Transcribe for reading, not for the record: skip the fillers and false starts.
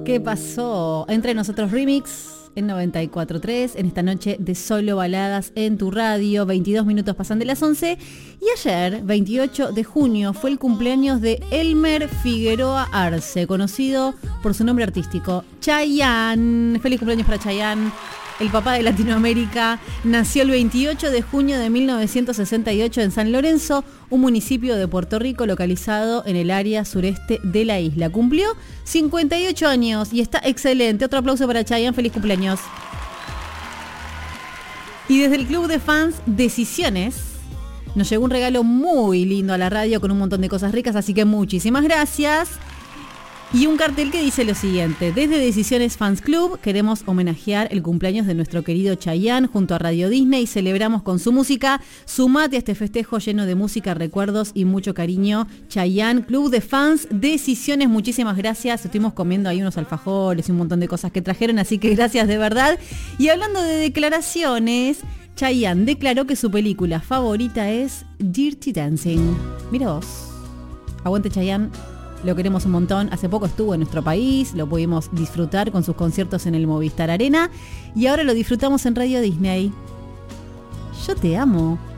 ¿Qué pasó? Entre nosotros remix en 94.3, en esta noche de solo baladas en tu radio. 22 minutos pasan de las 11. Y ayer, 28 de junio, fue el cumpleaños de Elmer Figueroa Arce, conocido por su nombre artístico, Chayanne. Feliz cumpleaños para Chayanne. El papá de Latinoamérica nació el 28 de junio de 1968 en San Lorenzo, un municipio de Puerto Rico localizado en el área sureste de la isla. Cumplió 58 años y está excelente. Otro aplauso para Chayanne, feliz cumpleaños. Y desde el club de fans Decisiones nos llegó un regalo muy lindo a la radio con un montón de cosas ricas, así que muchísimas gracias. Y un cartel que dice lo siguiente: desde Decisiones Fans Club queremos homenajear el cumpleaños de nuestro querido Chayanne junto a Radio Disney. Celebramos con su música. Sumate a este festejo lleno de música, recuerdos y mucho cariño. Chayanne, Club de Fans Decisiones, muchísimas gracias. Estuvimos comiendo ahí unos alfajores y un montón de cosas que trajeron, así que gracias de verdad. Y hablando de declaraciones, Chayanne declaró que su película favorita es Dirty Dancing. Mira vos. Aguante Chayanne. Lo queremos un montón. Hace poco estuvo en nuestro país, lo pudimos disfrutar con sus conciertos en el Movistar Arena y ahora lo disfrutamos en Radio Disney. Yo te amo.